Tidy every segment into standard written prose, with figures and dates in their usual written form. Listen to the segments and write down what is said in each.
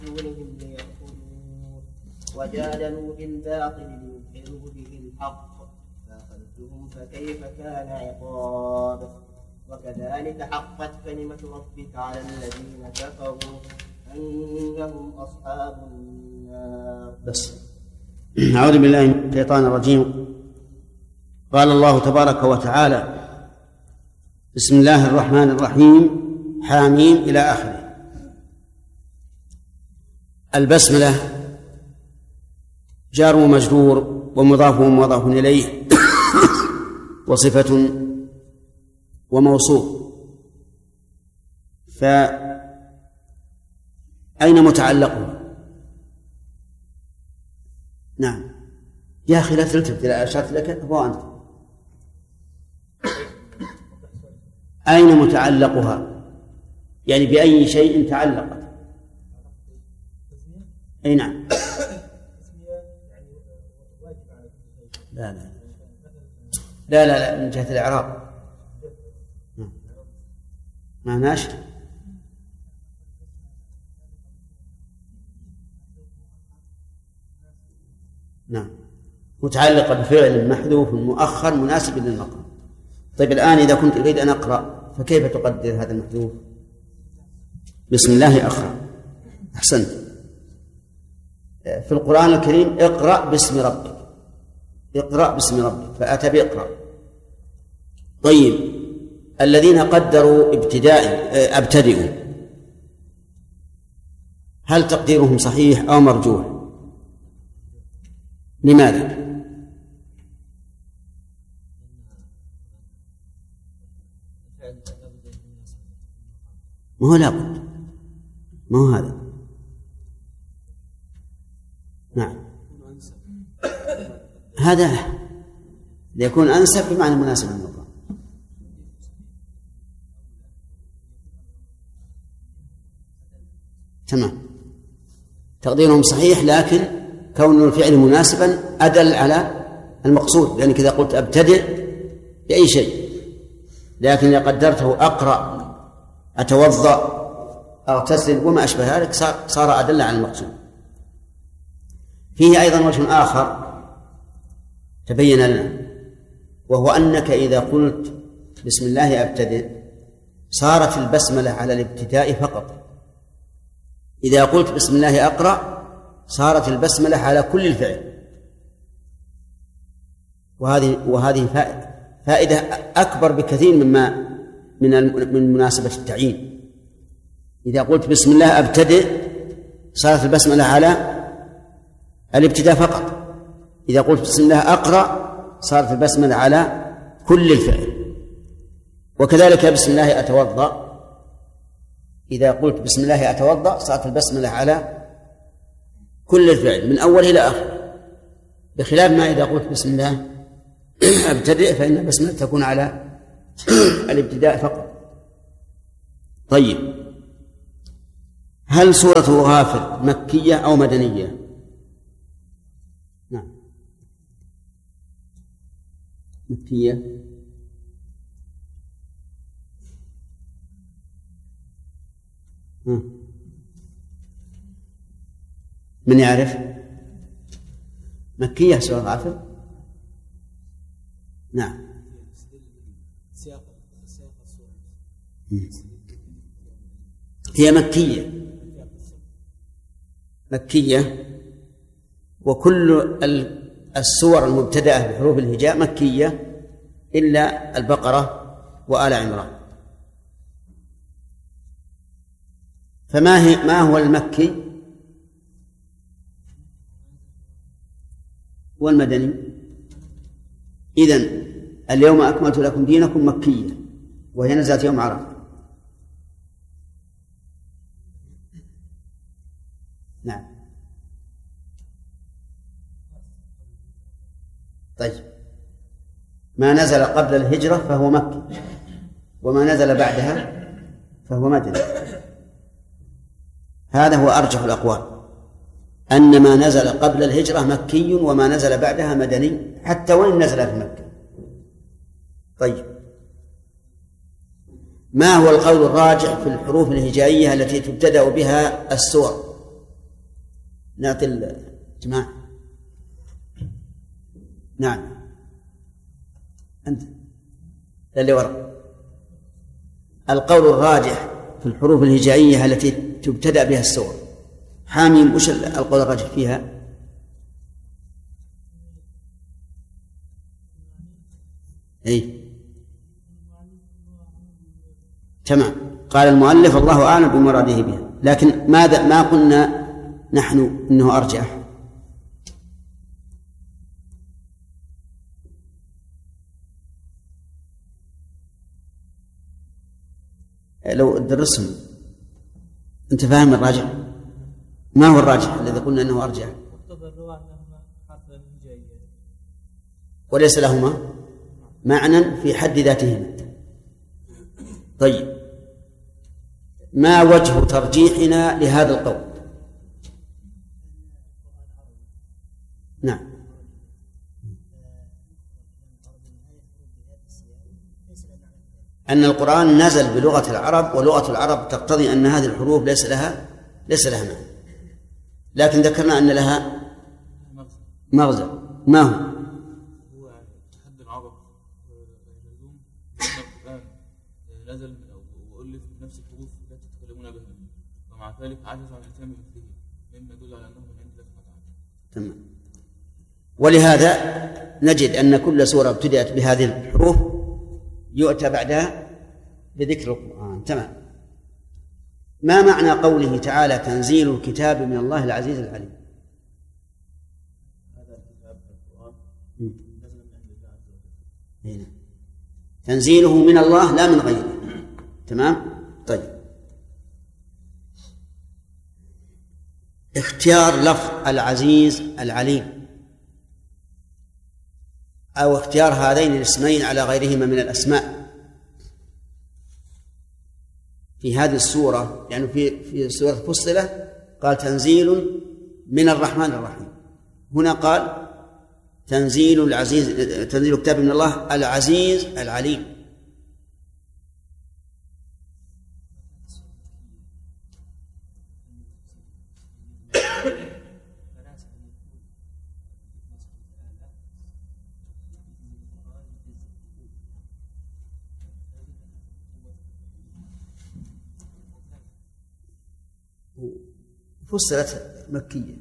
دونهم ليأكلوا وجادلوا بالباطل ليدحضوا به الحق فأخذتهم فكيف كان عقاب وكذلك حقت كلمة ربك على الذين كفروا أنهم أصحاب النار. بس أعوذ بالله من الشيطان الرجيم. قال الله تبارك وتعالى: بسم الله الرحمن الرحيم، حاميم إلى آخره. البسملة جار ومجرور ومضاف ومضاف إليه وصفة وموصوف. فأين متعلقه؟ نعم يا أخي لا تلتفت إلى أشرت لك هو أنت. أين متعلقها؟ يعني بأي شيء تعلقت؟ أي نعم. لا لا لا لا, لا. من جهة الإعراب معناش. نعم متعلقة بفعل محذوف مؤخر مناسب للمقام. طيب الآن إذا كنت أريد أن أقرأ فكيف تقدر هذا المحذوف؟ بسم الله أقرأ. أحسنت. في القرآن الكريم اقرأ باسم ربك، اقرأ باسم ربك، فأتى بإقرأ. طيب الذين قدروا ابتدئوا، هل تقديرهم صحيح أو مرجوح؟ لماذا؟ ما هو لابد، ما هو هذا. نعم هذا ليكون أنسب بمعنى مناسب للمقام. تمام تقديرهم صحيح، لكن كون الفعل مناسبا أدل على المقصود، لأنك إذا قلت أبتدئ بأي شيء، لكن إذا قدرته أقرأ أتوضأ أغتسل وما أشبه ذلك صار أدل على المقصود. فيه أيضا وجه آخر تبين لنا، وهو أنك إذا قلت بسم الله أبتدئ صارت البسملة على الابتداء فقط. إذا قلت بسم الله أقرأ صارت البسملة على كل الفعل. وهذه فائدة أكبر بكثير من مناسبة التعيين. إذا قلت بسم الله أبتدئ صارت البسملة على الابتداء فقط. إذا قلت بسم الله أقرأ صارت البسملة على كل الفعل. وكذلك بسم الله أتوضأ، إذا قلت بسم الله أتوضأ صارت البسملة على كل الفعل من أول إلى آخر، بخلاف ما إذا قلت بسم الله أبتدئ فإن البسملة تكون على الابتداء فقط. طيب هل سورة غافر مكية أو مدنية؟ نعم مكية. من يعرف؟ مكية سورة غافر. نعم هي مكية وكل السور المبتدأة بحروف الهجاء مكية إلا البقرة وآل عمران. ما هو المكي والمدني؟ إذن اليوم أكملت لكم دينكم مكية وهي نزلت يوم عرفة. نعم طيب ما نزل قبل الهجرة فهو مكي، وما نزل بعدها فهو مدني. هذا هو أرجح الأقوال، أن ما نزل قبل الهجرة مكي وما نزل بعدها مدني، حتى وإن نزل في مكة. طيب ما هو القول الراجح في الحروف الهجائية التي تبتدأ بها السور؟ نعطي الجماعة. نعم أنت اللي وراء. القول الراجح في الحروف الهجائية التي تبتدأ بها السور حاميم، وش القول الراجح فيها؟ أي تمام. قال المؤلف الله أعلم بمراده بها، لكن ماذا ما قلنا نحن إنه أرجح؟ لو درسهم أنت فاهم الراجح؟ ما هو الراجح الذي قلنا أنه أرجح؟ وليس لهما معنى في حد ذاتهما. طيب، ما وجه ترجيحنا لهذا القول؟ نعم، أن القرآن نزل بلغة العرب، ولغة العرب تقتضي أن هذه الحروف ليس لها معنى، لكن ذكرنا أن لها مغزى. ما هو؟ حد العرب القرآن نزل وألف من نفس الحروف التي تتكلمون بها، ومع ذلك عجز عن الإتيان بمثله، مما يدل على أنه من عند الله سبحانه وتعالى. تمام. ولهذا نجد أن كل سورة ابتدأت بهذه الحروف يؤتى بعدها بذكر القرآن. تمام. ما معنى قوله تعالى تنزيل الكتاب من الله العزيز العليم؟ هذا الكتاب القرآن نزل من عند الله عز وجل. تنزيله من الله لا من غيره. تمام. طيب، اختيار لفظ العزيز العليم أو اختيار هذين الاسمين على غيرهما من الأسماء في هذه السورة، يعني في سورة فصلة قال تنزيل من الرحمن الرحيم، هنا قال تنزيل الكتاب من الله العزيز العليم. فصلت مكية.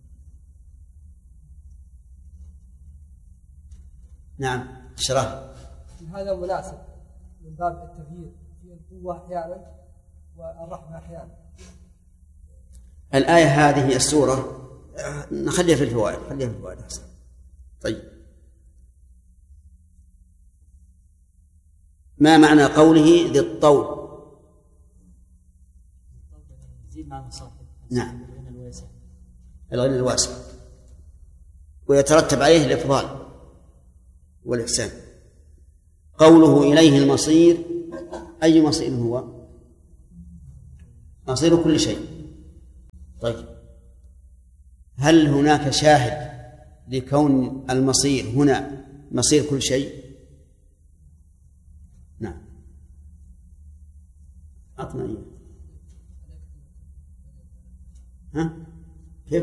نعم شرح. هذا مناسب من باب التغيير في القوة أحيانا والرحمة أحيانا. الآية هذه السورة نخليها في الفوائد، خليها في الفوائد أحسن. طيب، ما معنى قوله ذي الطول؟ نعم، الغنى الواسع، ويترتب عليه الإفضال والإحسان. قوله إليه المصير، أي مصير هو؟ مصير كل شيء. طيب، هل هناك شاهد لكون المصير هنا مصير كل شيء؟ نعم، أعطنا إياه. ها؟ كيف؟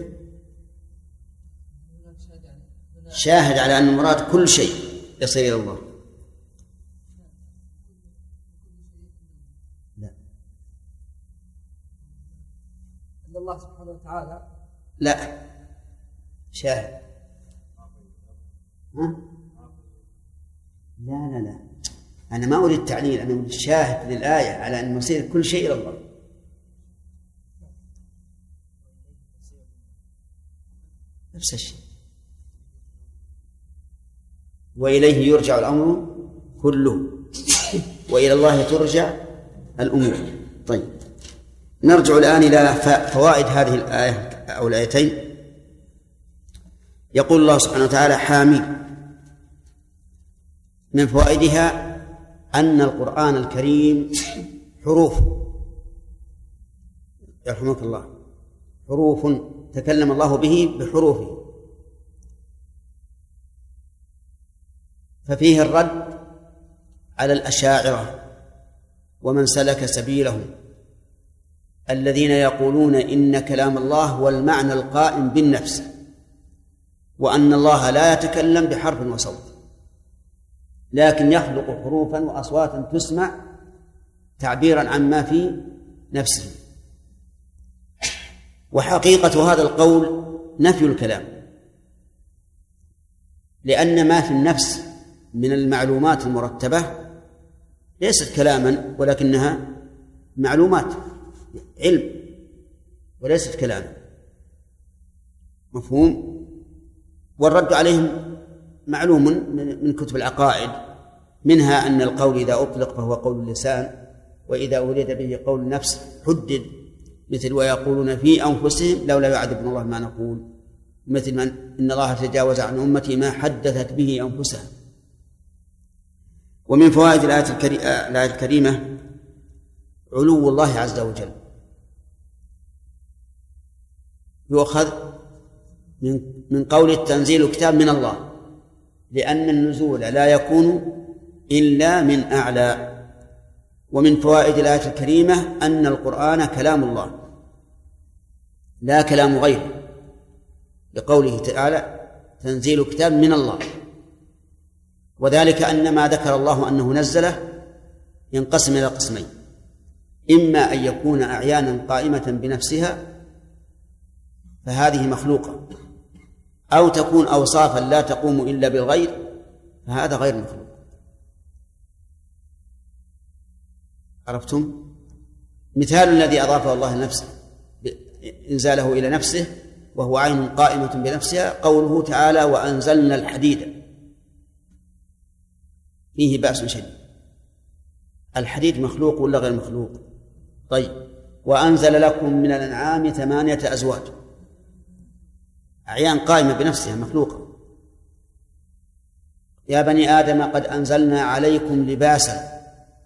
شاهد على أن المراد كل شيء يصير إلى الله. لا، أن الله سبحانه وتعالى لا شاهد. ها؟ لا لا لا، أنا ما أريد تعليل، أنا أريد شاهد للآية على أن مصير كل شيء إلى الله. نفس الشيء، وإليه يرجع الأمر كله وإلى الله ترجع الأمور. طيب، نرجع الآن إلى فوائد هذه الآية أو الآيتين. يقول الله سبحانه وتعالى حاميم، من فوائدها أن القرآن الكريم حروف، يرحمك الله، حروف تكلم الله به بحروفه، ففيه الرد على الأشاعرة ومن سلك سبيلهم الذين يقولون إن كلام الله هو المعنى القائم بالنفس، وأن الله لا يتكلم بحرف وصوت، لكن يخلق حروفا وأصواتا تسمع تعبيرا عما في نفسه. وحقيقة هذا القول نفي الكلام، لأن ما في النفس من المعلومات المرتبة ليست كلاما، ولكنها معلومات علم وليست كلاما. مفهوم؟ والرد عليهم معلوم من كتب العقائد، منها أن القول إذا أطلق فهو قول اللسان، وإذا أريد به قول النفس حدد، مثل ويقولون في أنفسهم لولا يعذبنا الله ما نقول، مثل من إن الله تجاوز عن أمتي ما حدثت به أنفسها. ومن فوائد الآية الكريمة علو الله عز وجل، يؤخذ من قول التنزيل كتاب من الله، لأن النزول لا يكون إلا من أعلى. ومن فوائد الآية الكريمة أن القرآن كلام الله لا كلام غيره، لقوله تعالى تنزيل كتاب من الله، وذلك أن ما ذكر الله أنه نزله ينقسم إلى قسمين: إما أن يكون أعيانا قائمة بنفسها فهذه مخلوقة، أو تكون أوصافا لا تقوم إلا بالغير فهذا غير مخلوق. عرفتم؟ مثال الذي أضافه الله لنفسه إنزاله إلى نفسه وهو عين قائمة بنفسها قوله تعالى وأنزلنا الحديد، فيه بأس شديد. الحديد مخلوق ولا غير مخلوق؟ طيب، وأنزل لكم من الأنعام 8 أزواج، أعيان قائمة بنفسها مخلوقة. يا بني آدم قد أنزلنا عليكم لباسا،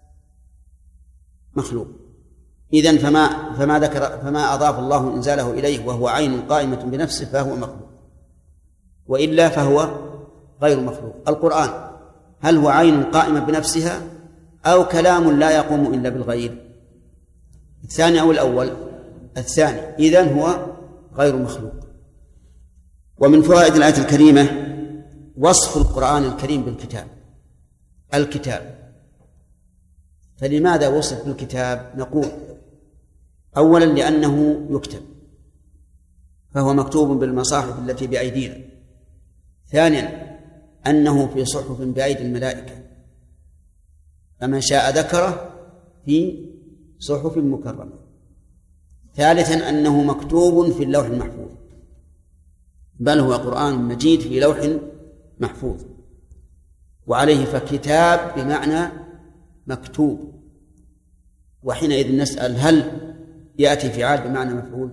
مخلوق. إذن فما أضاف الله إنزاله إليه وهو عين قائمة بنفسه فهو مخلوق، وإلا فهو غير مخلوق. القرآن هل هو عين قائمة بنفسها أو كلام لا يقوم إلا بالغير؟ الثاني أو الأول؟ الثاني. إذن هو غير مخلوق. ومن فوائد الآية الكريمة وصف القرآن الكريم بالكتاب، الكتاب. فلماذا وصف بالكتاب؟ نقول أولا لأنه يكتب، فهو مكتوب بالمصاحف التي بأيدينا. ثانيا أنه في صحف بأيدي الملائكة، فمن شاء ذكره في صحف مكرمة. ثالثا أنه مكتوب في اللوح المحفوظ، بل هو قرآن مجيد في لوح محفوظ. وعليه فكتاب بمعنى مكتوب. وحينئذ نسأل هل يأتي فعال بمعنى مفعول؟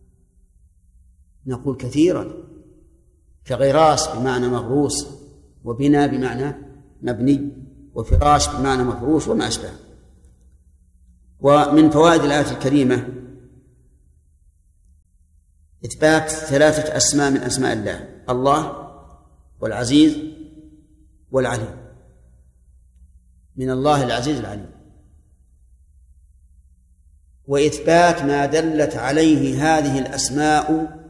نقول كثيرا، كغراس بمعنى مغروس، وبناء بمعنى مبني، وفراش بمعنى مفروش، وما أشبه. ومن فوائد الآية الكريمة إثبات 3 أسماء من أسماء الله: الله والعزيز والعليم. من الله العزيز العليم. وإثبات ما دلت عليه هذه الأسماء